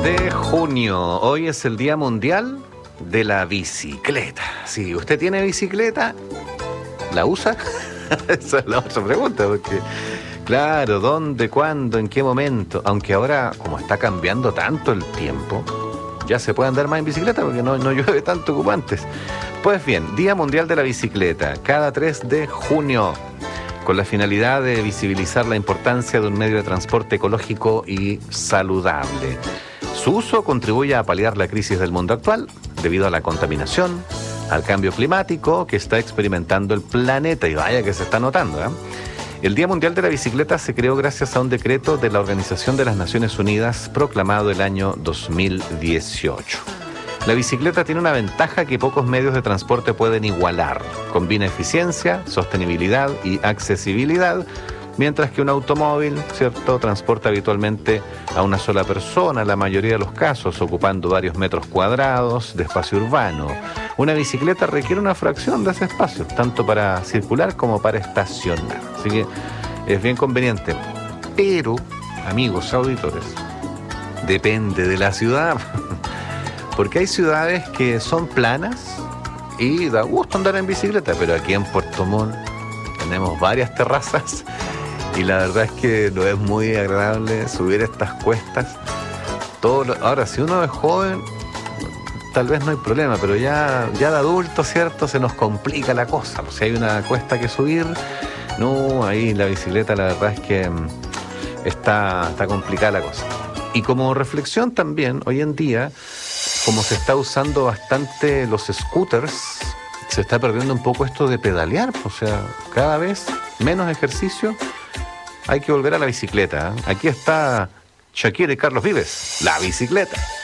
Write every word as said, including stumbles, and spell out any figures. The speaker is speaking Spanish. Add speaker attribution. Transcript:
Speaker 1: de junio. Hoy es el Día Mundial de la Bicicleta. Si usted tiene bicicleta, ¿la usa? Esa es la otra pregunta, porque claro, ¿dónde, cuándo, en qué momento? Aunque ahora, como está cambiando tanto el tiempo, ya se puede andar más en bicicleta porque no, no llueve tanto como antes. Pues bien, Día Mundial de la Bicicleta, cada tres de junio, con la finalidad de visibilizar la importancia de un medio de transporte ecológico y saludable. Su uso contribuye a paliar la crisis del mundo actual debido a la contaminación, al cambio climático que está experimentando el planeta, y vaya que se está notando, ¿eh? El Día Mundial de la Bicicleta se creó gracias a un decreto de la Organización de las Naciones Unidas proclamado el año dos mil dieciocho. La bicicleta tiene una ventaja que pocos medios de transporte pueden igualar. Combina eficiencia, sostenibilidad y accesibilidad, mientras que un automóvil, ¿cierto?, transporta habitualmente a una sola persona, en la mayoría de los casos, ocupando varios metros cuadrados de espacio urbano. Una bicicleta requiere una fracción de ese espacio, tanto para circular como para estacionar. Así que es bien conveniente. Pero, amigos auditores, depende de la ciudad. Porque hay ciudades que son planas y da gusto andar en bicicleta, pero aquí en Puerto Montt tenemos varias terrazas y la verdad es que no es muy agradable subir estas cuestas. Todo lo... Ahora, si uno es joven, tal vez no hay problema, pero ya, ya de adulto, ¿cierto?, se nos complica la cosa. O sea, hay una cuesta que subir, no, ahí la bicicleta la verdad es que está, está complicada la cosa. Y como reflexión también, hoy en día, como se está usando bastante los scooters, se está perdiendo un poco esto de pedalear. O sea, cada vez menos ejercicio, hay que volver a la bicicleta, ¿eh? Aquí está Shakira y Carlos Vives, la bicicleta.